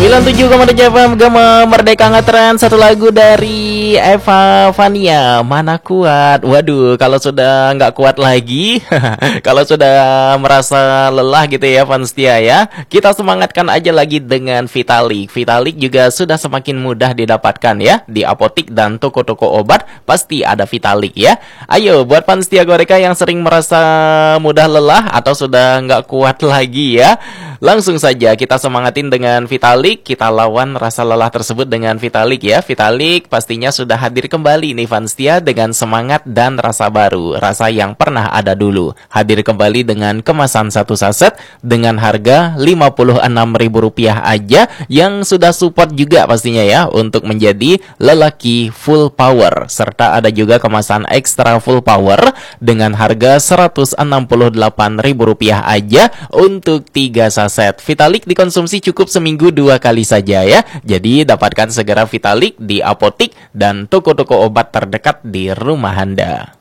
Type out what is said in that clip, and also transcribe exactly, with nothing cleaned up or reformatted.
sembilan puluh tujuh koma tujuh F M Gema Merdeka Ngetren. Satu lagu dari Eva Fania, Mana Kuat. Waduh, kalau sudah nggak kuat lagi kalau sudah merasa lelah gitu ya fans setia ya, kita semangatkan aja lagi dengan Vitalik. Vitalik juga sudah semakin mudah didapatkan ya, di apotik dan toko-toko obat pasti ada Vitalik ya. Ayo buat fans setia Goreka yang sering merasa mudah lelah atau sudah nggak kuat lagi ya, langsung saja kita semangatin dengan Vitalik. Kita lawan rasa lelah tersebut dengan Vitalik ya. Vitalik pastinya sudah hadir kembali nih fans setia dengan semangat dan rasa baru, rasa yang pernah ada dulu. Hadir kembali dengan kemasan satu saset dengan harga lima puluh enam ribu rupiah aja, yang sudah support juga pastinya ya untuk menjadi lelaki full power. Serta ada juga kemasan ekstra full power dengan harga seratus enam puluh delapan ribu rupiah aja untuk tiga saset. Vitalik dikonsumsi cukup seminggu dua kali saja ya. Jadi dapatkan segera Vitalik di apotik dan toko-toko obat terdekat di rumah Anda.